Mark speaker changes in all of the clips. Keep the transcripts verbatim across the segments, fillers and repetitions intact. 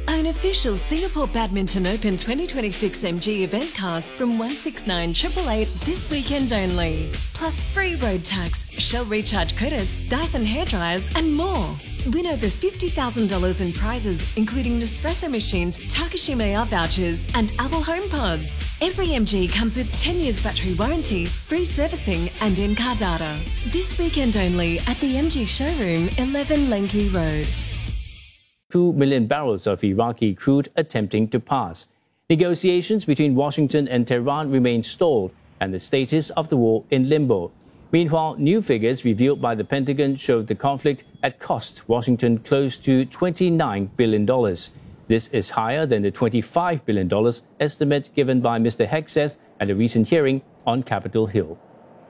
Speaker 1: Own official Singapore Badminton Open twenty twenty-six M G event cars from one six nine eight eight eight this weekend only. Plus free road tax, Shell recharge credits, Dyson hairdryers and more. Win over fifty thousand dollars in prizes, including Nespresso machines, Takashima Air vouchers and Apple HomePods. Every M G comes with ten years battery warranty, free servicing and in-car data. This weekend only at the M G showroom, eleven Lenki Road.
Speaker 2: Two million barrels of Iraqi crude attempting to pass. Negotiations between Washington and Tehran remain stalled and the status of the war in limbo. Meanwhile, new figures revealed by the Pentagon showed the conflict had cost Washington close to twenty-nine billion dollars. This is higher than the twenty-five billion dollars estimate given by Mister Hegseth at a recent hearing on Capitol Hill.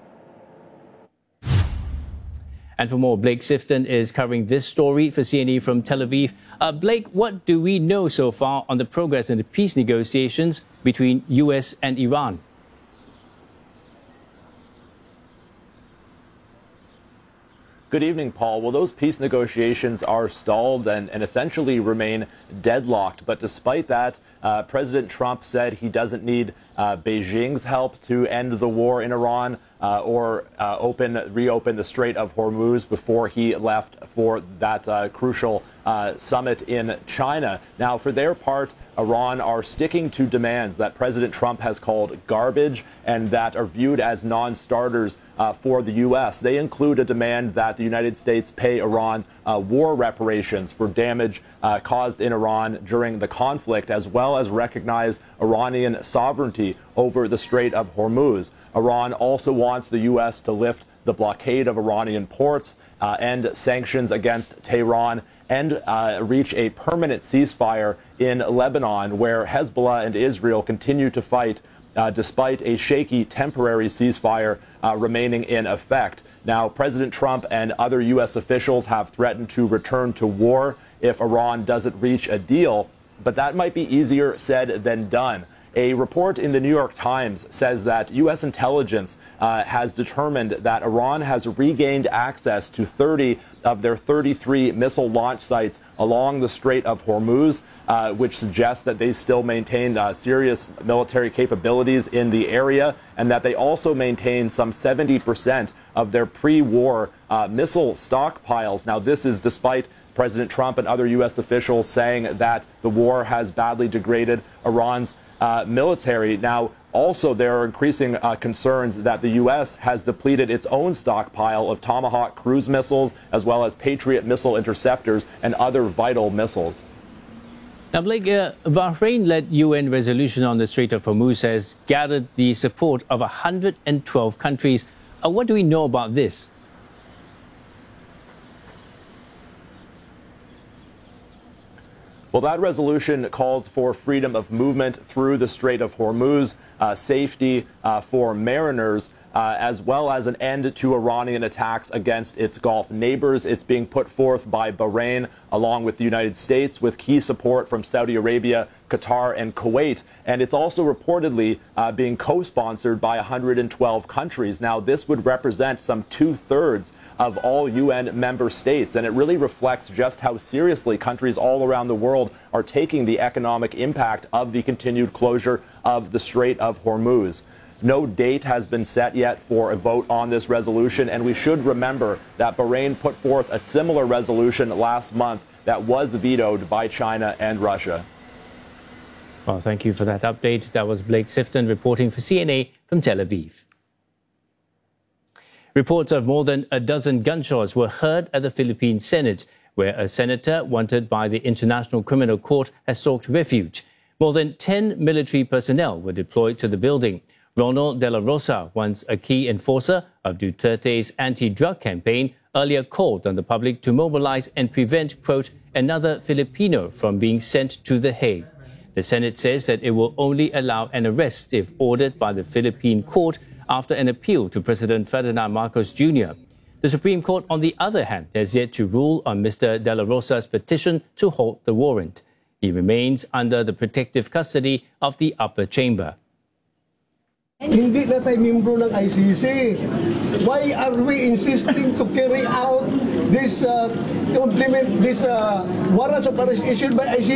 Speaker 2: And for more, Blake Sifton is covering this story for C N E from Tel Aviv. Uh, Blake, what do we know so far on the progress in the peace negotiations between U S and Iran?
Speaker 3: Good evening, Paul. Well, those peace negotiations are stalled and, and essentially remain deadlocked. But despite that, uh, President Trump said he doesn't need uh, Beijing's help to end the war in Iran uh, or uh, open, reopen the Strait of Hormuz before he left for that uh, crucial uh, summit in China. Now, for their part, Iran are sticking to demands that President Trump has called garbage and that are viewed as non-starters uh, for the U S. They include a demand that the United States pay Iran uh, war reparations for damage uh, caused in Iran during the conflict, as well as recognize Iranian sovereignty over the Strait of Hormuz. Iran also wants the U S to lift the blockade of Iranian ports, uh, end sanctions against Tehran, and uh, reach a permanent ceasefire in Lebanon, where Hezbollah and Israel continue to fight uh, despite a shaky temporary ceasefire uh, remaining in effect. Now, President Trump and other U S officials have threatened to return to war if Iran doesn't reach a deal, but that might be easier said than done. A report in the New York Times says that U S intelligence uh, has determined that Iran has regained access to thirty of their thirty-three missile launch sites along the Strait of Hormuz, uh, which suggests that they still maintain uh, serious military capabilities in the area, and that they also maintain some seventy percent of their pre-war uh, missile stockpiles. Now, this is despite President Trump and other U S officials saying that the war has badly degraded Iran's Uh, military. Now, also, there are increasing uh, concerns that the U S has depleted its own stockpile of Tomahawk cruise missiles, as well as Patriot missile interceptors and other vital missiles.
Speaker 2: Now, Blake, uh, Bahrain-led U N resolution on the Strait of Hormuz has gathered the support of one hundred twelve countries. Uh, what do we know about this?
Speaker 3: Well, that resolution calls for freedom of movement through the Strait of Hormuz, uh, safety uh, for mariners, uh, as well as an end to Iranian attacks against its Gulf neighbors. It's being put forth by Bahrain, along with the United States, with key support from Saudi Arabia, Qatar, and Kuwait. And it's also reportedly uh, being co-sponsored by one hundred twelve countries. Now, this would represent some two-thirds of all U N member states, and it really reflects just how seriously countries all around the world are taking the economic impact of the continued closure of the Strait of Hormuz. No date has been set yet for a vote on this resolution, and we should remember that Bahrain put forth a similar resolution last month that was vetoed by China and Russia.
Speaker 2: Well, thank you for that update. That was Blake Sifton reporting for C N A from Tel Aviv. Reports of more than a dozen gunshots were heard at the Philippine Senate, where a senator wanted by the International Criminal Court has sought refuge. More than ten military personnel were deployed to the building. Ronald De La Rosa, once a key enforcer of Duterte's anti-drug campaign, earlier called on the public to mobilize and prevent, quote, another Filipino from being sent to The Hague. The Senate says that it will only allow an arrest if ordered by the Philippine court after an appeal to President Ferdinand Marcos Junior The Supreme Court, on the other hand, has yet to rule on Mister De La Rosa's petition to halt the warrant. He remains under the protective custody of the upper chamber.
Speaker 4: Hindi na tayo membro ng I C C. Why are we insisting to carry out this uh, to implement this uh, warrants of arrest issued by I C C?